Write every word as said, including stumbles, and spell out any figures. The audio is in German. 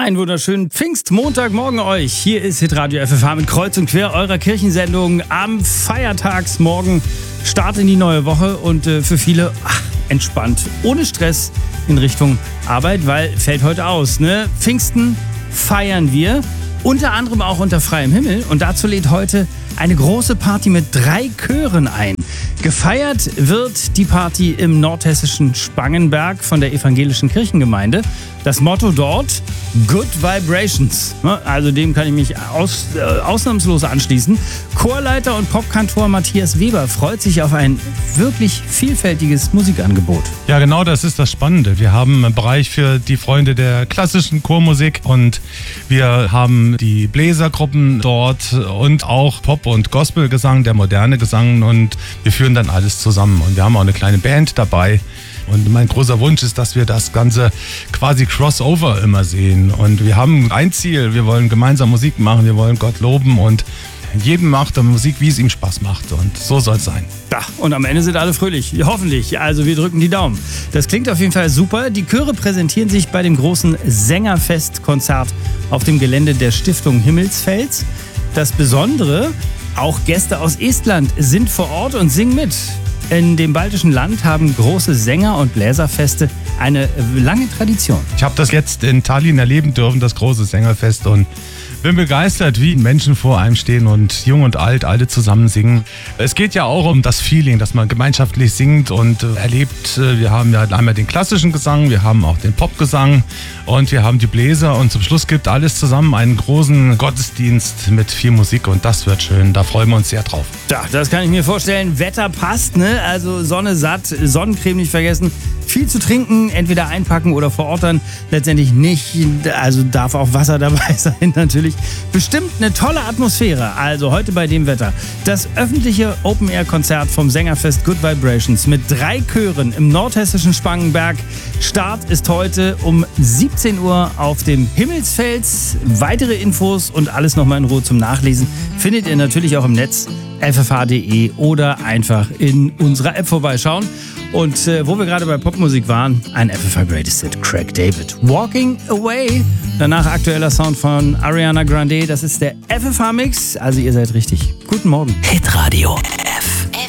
Einen wunderschönen Pfingstmontagmorgen euch. Hier ist Hitradio F F H mit Kreuz und Quer, eurer Kirchensendung am Feiertagsmorgen. Start in die neue Woche und äh, für viele ach, entspannt, ohne Stress in Richtung Arbeit, weil fällt heute aus. Ne? Pfingsten feiern wir, unter anderem auch unter freiem Himmel. Und dazu lädt heute eine große Party mit drei Chören ein. Gefeiert wird die Party im nordhessischen Spangenberg von der evangelischen Kirchengemeinde. Das Motto dort: Good Vibrations. Also dem kann ich mich aus, äh, ausnahmslos anschließen. Chorleiter und Popkantor Matthias Weber freut sich auf ein wirklich vielfältiges Musikangebot. Ja, genau, das ist das Spannende. Wir haben einen Bereich für die Freunde der klassischen Chormusik und wir haben die Bläsergruppen dort und auch Pop- und Gospelgesang, der moderne Gesang, und wir führen dann alles zusammen. Und wir haben auch eine kleine Band dabei. Und mein großer Wunsch ist, dass wir das Ganze quasi Crossover immer sehen. Und wir haben ein Ziel, wir wollen gemeinsam Musik machen, wir wollen Gott loben und jedem macht Musik, wie es ihm Spaß macht. Und so soll es sein. Ja, und am Ende sind alle fröhlich, hoffentlich. Also wir drücken die Daumen. Das klingt auf jeden Fall super. Die Chöre präsentieren sich bei dem großen Sängerfestkonzert auf dem Gelände der Stiftung Himmelsfels. Das Besondere: auch Gäste aus Estland sind vor Ort und singen mit. In dem baltischen Land haben große Sänger- und Bläserfeste eine lange Tradition. Ich habe das jetzt in Tallinn erleben dürfen, das große Sängerfest, und bin begeistert, wie Menschen vor einem stehen und jung und alt, alle zusammen singen. Es geht ja auch um das Feeling, dass man gemeinschaftlich singt und erlebt. Wir haben ja einmal den klassischen Gesang, wir haben auch den Popgesang und wir haben die Bläser, und zum Schluss gibt alles zusammen einen großen Gottesdienst mit viel Musik, und das wird schön. Da freuen wir uns sehr drauf. Ja, das kann ich mir vorstellen. Wetter passt, ne? Also Sonne satt, Sonnencreme nicht vergessen. Viel zu trinken, entweder einpacken oder vor Ort dann letztendlich nicht. Also darf auch Wasser dabei sein natürlich. Bestimmt eine tolle Atmosphäre. Also heute bei dem Wetter. Das öffentliche Open-Air-Konzert vom Sängerfest Good Vibrations mit drei Chören im nordhessischen Spangenberg. Start ist heute um siebzehn Uhr auf dem Himmelsfels. Weitere Infos und alles nochmal in Ruhe zum Nachlesen findet ihr natürlich auch im Netz f f h punkt d e oder einfach in unserer App vorbeischauen. Und äh, wo wir gerade bei Popmusik waren, ein F F H Greatest Hit, Craig David, Walking Away. Danach aktueller Sound von Ariana Grande. Das ist der F F H-Mix. Also ihr seid richtig. Guten Morgen. Hitradio